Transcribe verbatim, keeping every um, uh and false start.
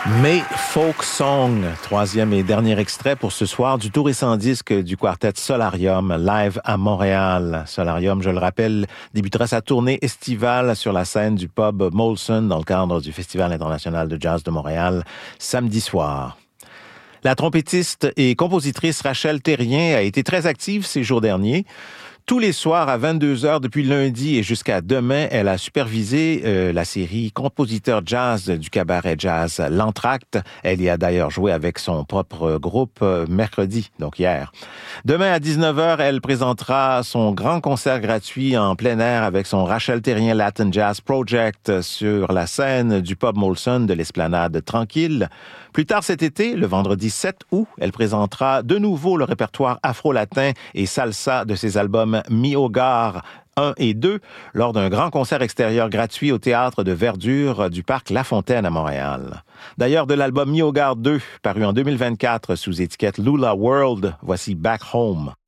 May Folk Song, troisième et dernier extrait pour ce soir du tout récent disque du quartet Solarium, live à Montréal. Solarium, je le rappelle, débutera sa tournée estivale sur la scène du pub Molson dans le cadre du Festival international de jazz de Montréal, samedi soir. La trompettiste et compositrice Rachel Terrien a été très active ces jours derniers. Tous les soirs à vingt-deux heures depuis lundi et jusqu'à demain, elle a supervisé euh, la série Compositeur jazz du cabaret jazz L'Entracte. Elle y a d'ailleurs joué avec son propre groupe euh, mercredi, donc hier. Demain à dix-neuf heures, elle présentera son grand concert gratuit en plein air avec son Rachel Terrien Latin Jazz Project sur la scène du pub Molson de l'Esplanade Tranquille. Plus tard cet été, le vendredi sept août, elle présentera de nouveau le répertoire afro-latin et salsa de ses albums Mi Hogar un et deux lors d'un grand concert extérieur gratuit au Théâtre de Verdure du Parc La Fontaine à Montréal. D'ailleurs, de l'album Mi Hogar deux, paru en deux mille vingt-quatre sous étiquette Lula World, voici Back Home.